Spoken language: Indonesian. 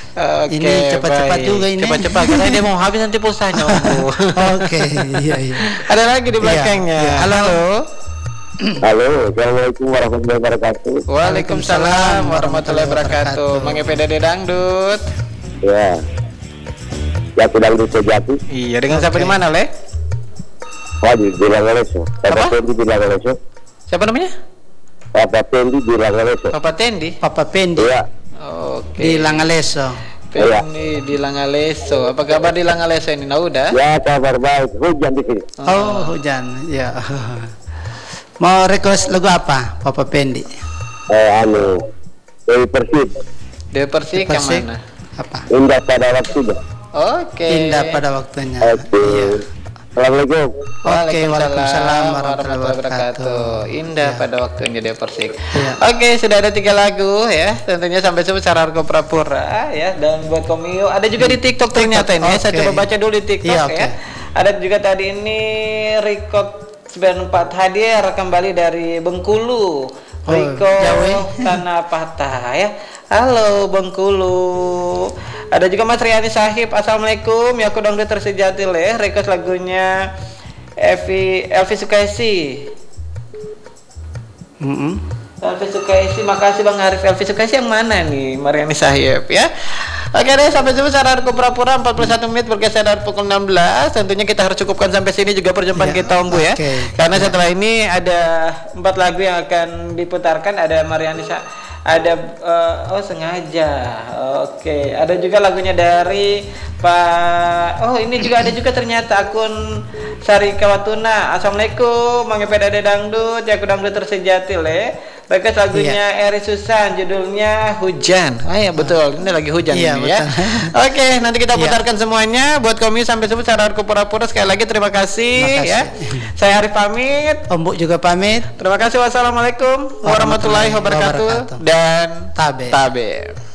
Oke, Ini cepat-cepat baik. juga ini. Cepat-cepat karena dia mau habis nanti pulsanya, Om. Oke, iya. Ada lagi di belakangnya. Iya. Halo. Halo, assalamualaikum warahmatullahi wabarakatuh. Waalaikumsalam warahmatullahi wabarakatuh. Mang PDD Dangdut. Ya, Jati Dangdut Sejati. Iya, dengan siapa di mana, Le? Oh, di Langaleso. Apa? Papa Tendi di Langaleso. Siapa namanya? Papa Tendi di Langaleso. Papa Tendi. Papa Pendi Iya, Oke. di Langaleso. Pendi di Langaleso. Apa kabar di Langaleso ini? Nauda? ya kabar baik. Hujan di sini. Oh, hujan. Ya. Mau request lagu apa, Papa Pendi? Dewi Persib. Dewi Persik yang Persik. mana? Apa? Indah pada waktunya. Oke. Indah pada waktunya. Oke. Iya. Assalamualaikum. Oke, waalaikumsalam warahmatullahi wabarakatuh. Indah Ya. pada waktunya dia Persik. Ya. Oke, sudah ada 3 lagu ya. Tentunya sampai sebut Sararko Prapura ya. Dan buat Komio ada juga di TikTok ternyata ini. Saya Oke. coba baca dulu di TikTok Iya, ya. oke. Ada juga tadi ini Record 94 hadir kembali dari Bengkulu. Riko jauh ya. Tanah Patah ya. Halo Bengkulu. Ada juga Mas Riani Sahib. Assalamualaikum. Ya aku dangdut tersejati leh. Request lagunya Elvi Sukaisi. Elvi Sukaisi. Makasih Bang Arif. Elvi Sukaisi yang mana nih? Mariani Sahib ya. Oke deh, sampai jumpa Sararko Prapura 41 menit bergeser dari pukul 16. Tentunya kita harus cukupkan sampai sini juga perjumpaan Ya, kita Om Bu ya. oke. Karena setelah ini ada 4 lagu yang akan diputarkan. Ada Mariani ada sengaja. Oke, ada juga lagunya dari Pak. Oh, ini juga ada juga ternyata akun Sarika Watuna. Assalamualaikum, Mang PDD Dangdut, ya aku dangdut tersejati le. Bagus lagunya Eri Susan, judulnya Hujan. Ah ya betul, ini lagi hujan Iya, ini ya. betul. Oke, nanti kita Iya. putarkan semuanya. Buat kami sampai sebut Sararko Pura-Pura sekali lagi terima kasih Terima kasih. ya. Saya Arif pamit. Om Bu juga pamit. Terima kasih. Wassalamualaikum warahmatullahi wabarakatuh wabarakatuh. dan Tabe. tabe.